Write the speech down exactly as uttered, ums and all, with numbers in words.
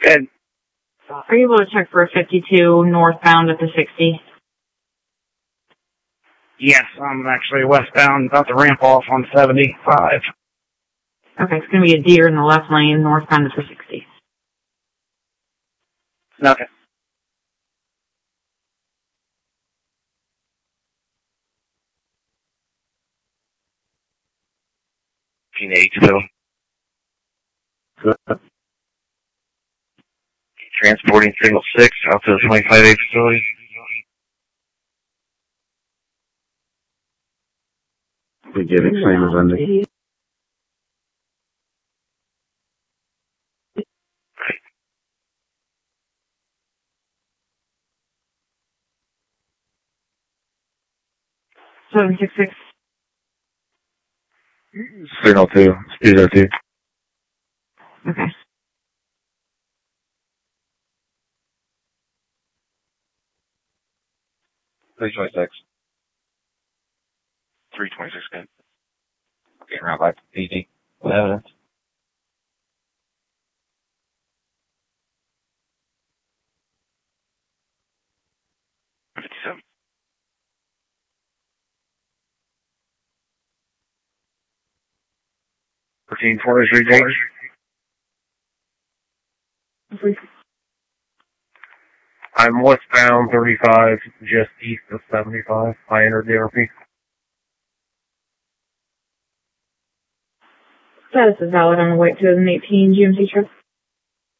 Good. Are you able to check for a fifty-two northbound at the sixty? Yes, I'm actually westbound, about to ramp off on seventy-five. Okay, it's going to be a deer in the left lane, northbound at the sixty. Okay. Eightville. Transporting signal six out to the twenty-five A facility. We get it, same as Andy. seven six six. Signal two, speed zero two. Okay. three twenty-six. three twenty-six, good. Getting around by P D. With evidence. fifty-seven. fourteen forty-three, James. I'm westbound thirty-five, just east of seventy-five. I entered the R P. Status is valid on the white two thousand eighteen G M C truck.